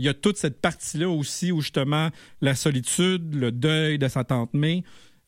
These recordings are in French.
il y a toute cette partie-là aussi où justement la solitude, le deuil de sa tante May,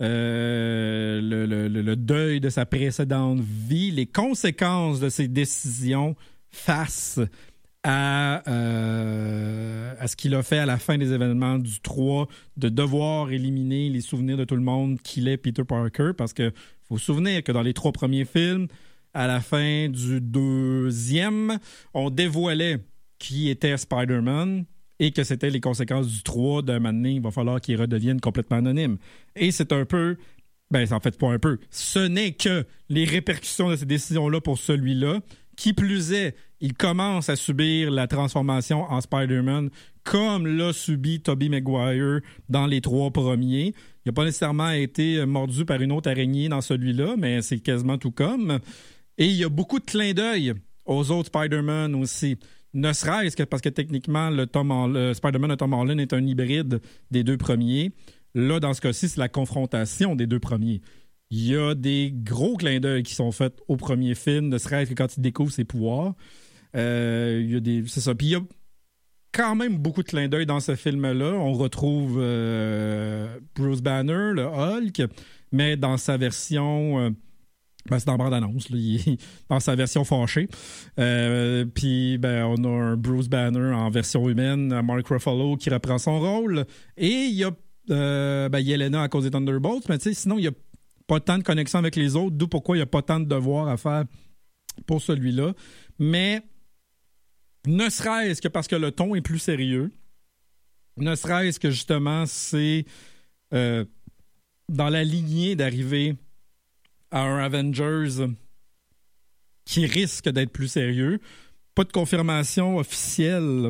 le deuil de sa précédente vie, les conséquences de ses décisions face à ce qu'il a fait à la fin des événements du 3, de devoir éliminer les souvenirs de tout le monde qu'il est Peter Parker, parce que faut se souvenir que dans les 3 premiers films, à la fin du 2e, on dévoilait qui était Spider-Man et que c'était les conséquences du 3 d'un moment donné, il va falloir qu'il redevienne complètement anonyme. Et c'est un peu... Ben, en fait, pas un peu. Ce n'est que les répercussions de ces décisions-là pour celui-là. Qui plus est, il commence à subir la transformation en Spider-Man comme l'a subi Tobey Maguire dans les 3 premiers. Il n'a pas nécessairement été mordu par une autre araignée dans celui-là, mais c'est quasiment tout comme. Et il y a beaucoup de clins d'œil aux autres Spider-Man aussi. Ne serait-ce que parce que techniquement, le Spider-Man de Tom Holland est un hybride des 2 premiers. Là, dans ce cas-ci, c'est la confrontation des 2 premiers. Il y a des gros clins d'œil qui sont faits au premier film, ne serait-ce que quand il découvre ses pouvoirs. C'est ça. Puis il y a quand même beaucoup de clins d'œil dans ce film-là. On retrouve Bruce Banner, le Hulk, mais dans sa version... c'est dans la bande-annonce, là, dans sa version fâchée. Puis on a un Bruce Banner en version humaine, Mark Ruffalo qui reprend son rôle. Et il y a Yelena à cause des Thunderbolts, mais sinon, il n'y a pas tant de connexion avec les autres, d'où pourquoi il n'y a pas tant de devoirs à faire pour celui-là. Mais ne serait-ce que parce que le ton est plus sérieux, ne serait-ce que justement, c'est dans la lignée d'arriver à un Avengers qui risque d'être plus sérieux. Pas de confirmation officielle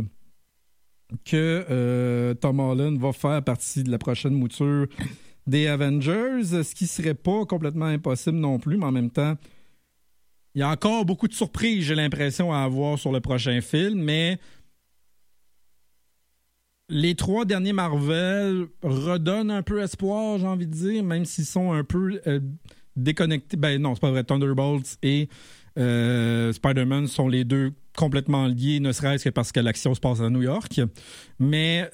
que Tom Holland va faire partie de la prochaine mouture des Avengers, ce qui serait pas complètement impossible non plus, mais en même temps, il y a encore beaucoup de surprises, j'ai l'impression, à avoir sur le prochain film, mais les 3 derniers Marvel redonnent un peu espoir, j'ai envie de dire, même s'ils sont un peu déconnectés. Ben non, c'est pas vrai. Thunderbolts et Spider-Man sont les 2 complètement liés, ne serait-ce que parce que l'action se passe à New York. Mais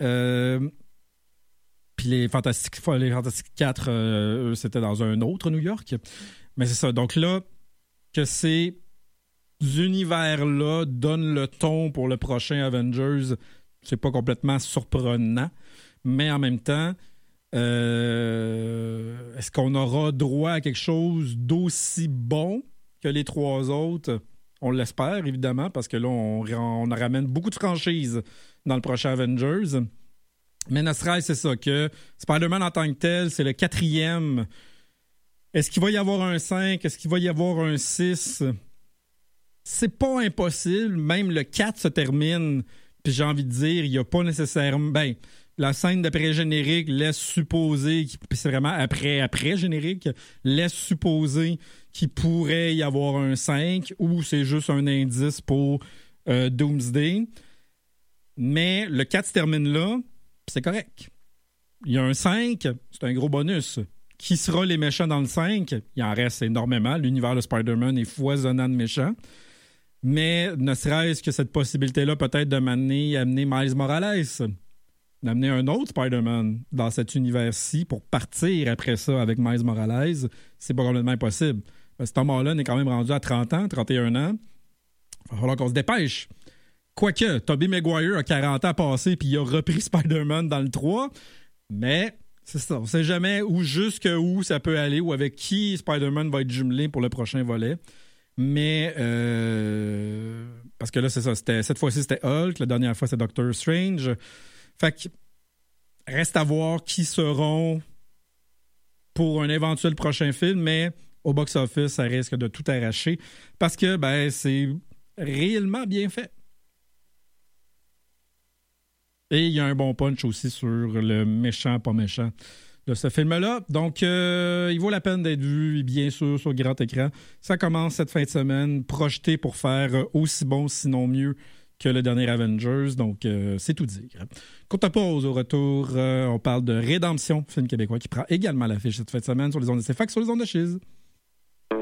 puis les Fantastiques 4, eux, c'était dans un autre New York. Mais c'est ça. Donc là, que ces univers-là donnent le ton pour le prochain Avengers, c'est pas complètement surprenant. Mais en même temps, est-ce qu'on aura droit à quelque chose d'aussi bon que les 3 autres? On l'espère, évidemment, parce que là, on ramène beaucoup de franchises dans le prochain Avengers. Mais ne serait-ce c'est ça, que Spider-Man en tant que tel, c'est le 4e. Est-ce qu'il va y avoir un 5? Est-ce qu'il va y avoir un 6? C'est pas impossible. Même le 4 se termine. Puis j'ai envie de dire, il n'y a pas nécessairement... la scène d'après-générique laisse supposer, puis c'est vraiment après-générique, laisse supposer qu'il pourrait y avoir un 5 ou c'est juste un indice pour Doomsday. Mais le 4 se termine là, puis c'est correct. Il y a un 5, c'est un gros bonus. Qui sera les méchants dans le 5? Il en reste énormément. L'univers de Spider-Man est foisonnant de méchants. Mais ne serait-ce que cette possibilité-là peut-être de amener Miles Morales, d'amener un autre Spider-Man dans cet univers-ci pour partir après ça avec Miles Morales, c'est pas complètement impossible. Parce que Tom Holland est quand même rendu à 30 ans, 31 ans. Il va falloir qu'on se dépêche. Quoique, Tobey Maguire a 40 ans passé puis il a repris Spider-Man dans le 3, mais c'est ça, on sait jamais jusqu'où ça peut aller ou avec qui Spider-Man va être jumelé pour le prochain volet. Mais parce que là, c'est ça, cette fois-ci, c'était Hulk, la dernière fois, c'est Doctor Strange. Fait que reste à voir qui seront pour un éventuel prochain film, mais au box-office, ça risque de tout arracher parce que c'est réellement bien fait. Et il y a un bon punch aussi sur le méchant, pas méchant de ce film-là. Donc, il vaut la peine d'être vu, bien sûr, sur grand écran. Ça commence cette fin de semaine, projeté pour faire aussi bon, sinon mieux, que le dernier Avengers. Donc, c'est tout dire. Courte pause, au retour, on parle de Rédemption, film québécois qui prend également l'affiche cette fin de semaine sur les ondes de CFAC, sur les ondes de Chiz.